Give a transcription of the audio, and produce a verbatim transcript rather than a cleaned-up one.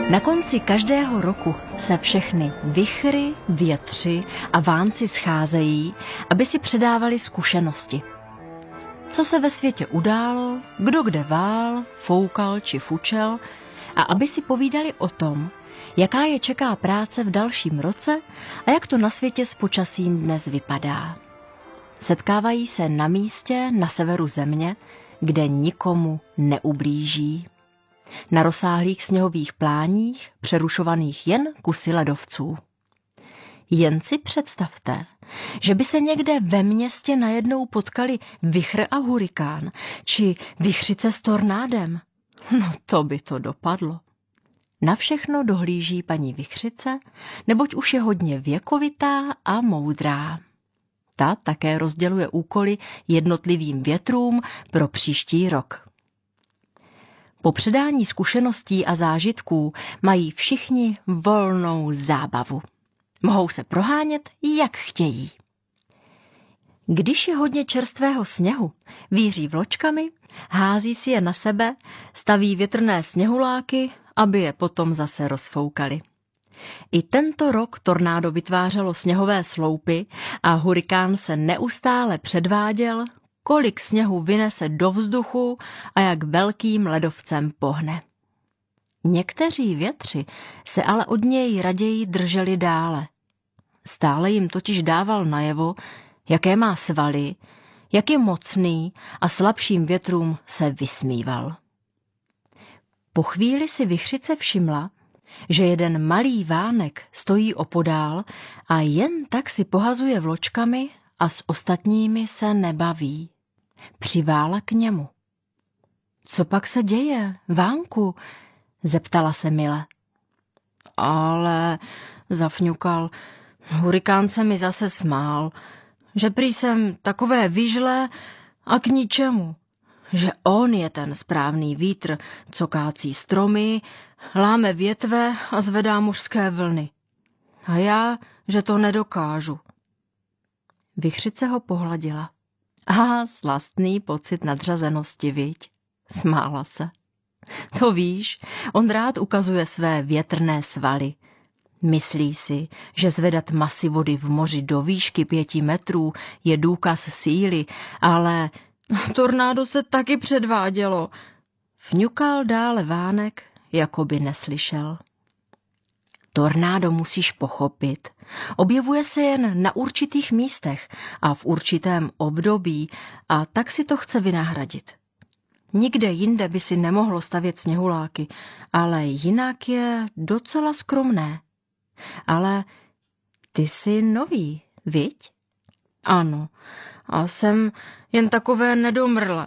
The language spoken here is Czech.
Na konci každého roku se všechny vichry, větři a vánci scházejí, aby si předávali zkušenosti. Co se ve světě událo, kdo kde vál, foukal či fučel, a aby si povídali o tom, jaká je čeká práce v dalším roce a jak to na světě s počasím dnes vypadá. Setkávají se na místě na severu země, kde nikomu neublíží. Na rozsáhlých sněhových pláních, přerušovaných jen kusy ledovců. Jen si představte, že by se někde ve městě najednou potkali vichr a hurikán, či vichřice s tornádem. No to by to dopadlo. Na všechno dohlíží paní vichřice, neboť už je hodně věkovitá a moudrá. Ta také rozděluje úkoly jednotlivým větrům pro příští rok. Po předání zkušeností a zážitků mají všichni volnou zábavu. Mohou se prohánět, jak chtějí. Když je hodně čerstvého sněhu, víří vločkami, hází si je na sebe, staví větrné sněhuláky, aby je potom zase rozfoukali. I tento rok tornádo vytvářelo sněhové sloupy a hurikán se neustále předváděl, kolik sněhu vynese do vzduchu a jak velkým ledovcem pohne. Někteří větři se ale od něj raději drželi dále. Stále jim totiž dával najevo, jaké má svaly, jak je mocný, a slabším větrům se vysmíval. Po chvíli si vichřice všimla, že jeden malý vánek stojí opodál a jen tak si pohazuje vločkami a s ostatními se nebaví. Přivála k němu. Co pak se děje, vánku? Zeptala se mile. Ale, zafňukal, hurikán se mi zase smál, že prý jsem takové vyžlé a k ničemu, že on je ten správný vítr, co kácí stromy, láme větve a zvedá mořské vlny. A já, že to nedokážu. Vichřice ho pohladila. A slastný pocit nadřazenosti, viď? Smála se. To víš, on rád ukazuje své větrné svaly. Myslí si, že zvedat masy vody v moři do výšky pěti metrů je důkaz síly, ale tornádo se taky předvádělo. Fňukal dále vánek, jako by neslyšel. Tornádo musíš pochopit. Objevuje se jen na určitých místech a v určitém období a tak si to chce vynahradit. Nikde jinde by si nemohlo stavět sněhuláky, ale jinak je docela skromné. Ale ty jsi nový, viď? Ano, a jsem jen takové nedomrle.